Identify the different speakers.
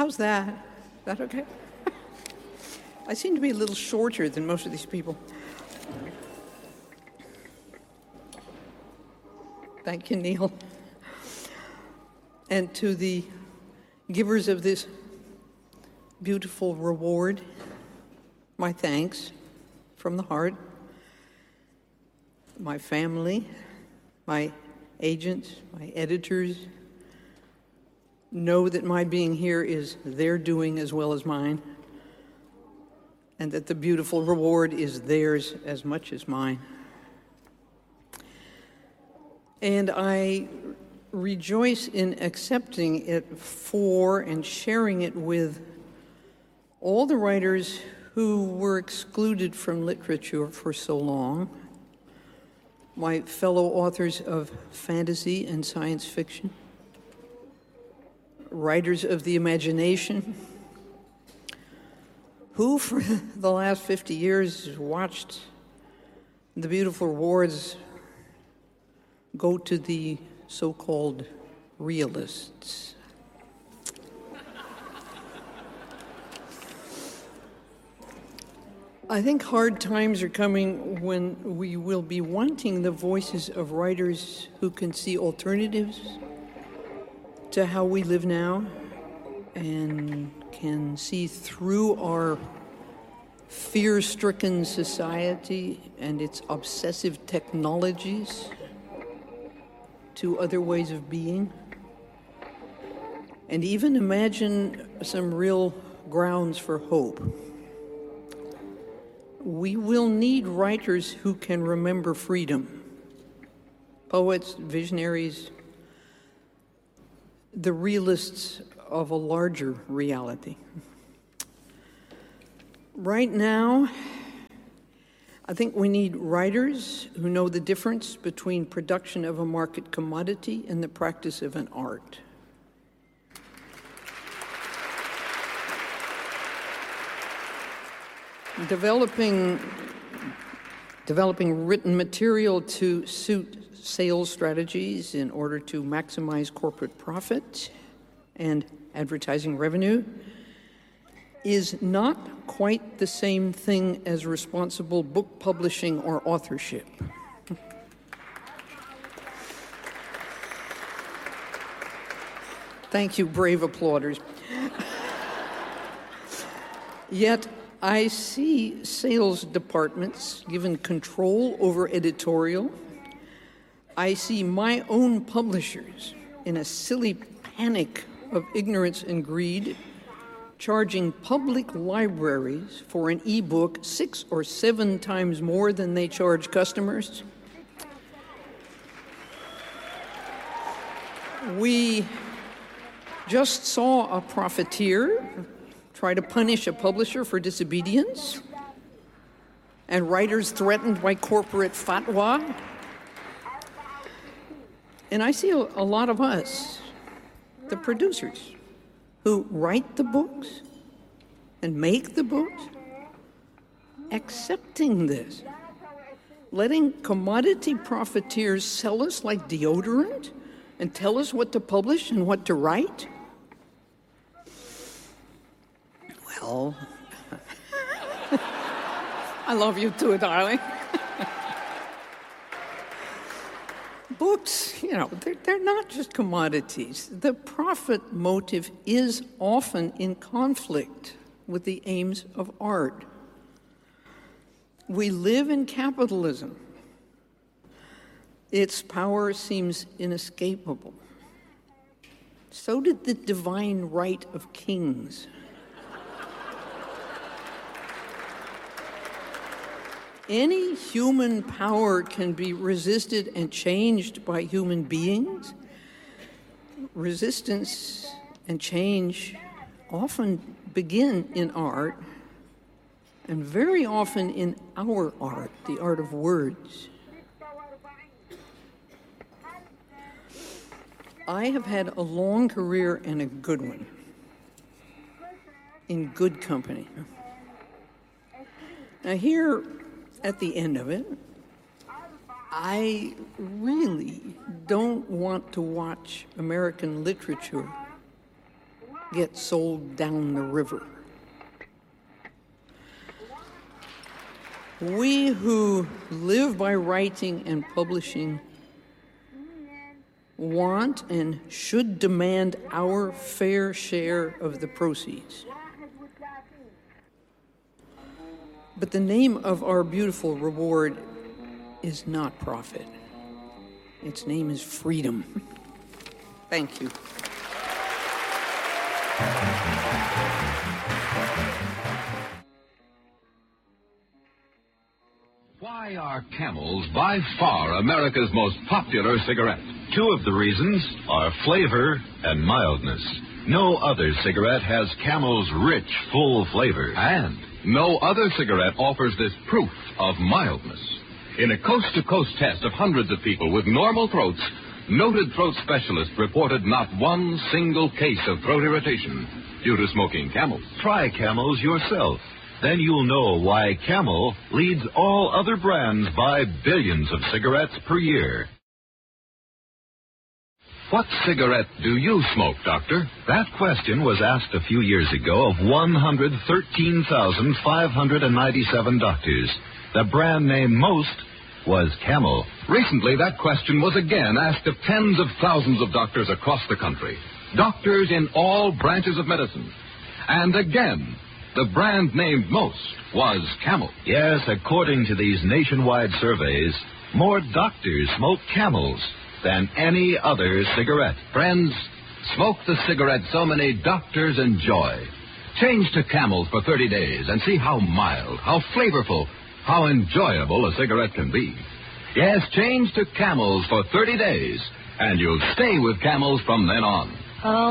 Speaker 1: How's that? Is that okay? I seem to be a little shorter than most of these people. Thank you, Neil. And to the givers of this beautiful reward, my thanks from the heart. My family, my agents, my editors know that my being here is their doing as well as mine, and that the beautiful reward is theirs as much as mine. And I rejoice in accepting it for and sharing it with all the writers who were excluded from literature for so long, my fellow authors of fantasy and science fiction, writers of the imagination, who for the last 50 years watched the beautiful rewards go to the so-called realists. I think hard times are coming when we will be wanting the voices of writers who can see alternatives to how we live now and can see through our fear-stricken society and its obsessive technologies to other ways of being, and even imagine some real grounds for hope. We will need writers who can remember freedom, poets, visionaries, the realists of a larger reality. Right now, I think we need writers who know the difference between production of a market commodity and the practice of an art. Developing written material to suit sales strategies in order to maximize corporate profit and advertising revenue is not quite the same thing as responsible book publishing or authorship. Thank you, brave applauders. Yet, I see sales departments given control over editorial. I see my own publishers in a silly panic of ignorance and greed charging public libraries for an e-book 6 or 7 times more than they charge customers. We just saw a profiteer try to punish a publisher for disobedience, and writers threatened by corporate fatwa. And I see a lot of us, the producers, who write the books and make the books, accepting this, letting commodity profiteers sell us like deodorant and tell us what to publish and what to write. Well, I love you too, darling. Books, they're not just commodities. The profit motive is often in conflict with the aims of art. We live in capitalism. Its power seems inescapable. So did the divine right of kings. Any human power can be resisted and changed by human beings. Resistance and change often begin in art, and very often in our art, the art of words. I have had a long career and a good one, in good company. Now here, at the end of it, I really don't want to watch American literature get sold down the river. We who live by writing and publishing want and should demand our fair share of the proceeds. But the name of our beautiful reward is not profit. Its name is freedom. Thank you.
Speaker 2: Why are Camels by far America's most popular cigarette? Two of the reasons are flavor and mildness. No other cigarette has Camel's rich, full flavor. And no other cigarette offers this proof of mildness. In a coast-to-coast test of hundreds of people with normal throats, noted throat specialists reported not one single case of throat irritation due to smoking Camels. Try Camels yourself. Then you'll know why Camel leads all other brands by billions of cigarettes per year. What cigarette do you smoke, Doctor? That question was asked a few years ago of 113,597 doctors. The brand name most was Camel. Recently, that question was again asked of tens of thousands of doctors across the country. Doctors in all branches of medicine. And again, the brand named most was Camel. Yes, according to these nationwide surveys, more doctors smoke Camels than any other cigarette. Friends, smoke the cigarette so many doctors enjoy. Change to Camels for 30 days and see how mild, how flavorful, how enjoyable a cigarette can be. Yes, change to Camels for 30 days, and you'll stay with Camels from then on.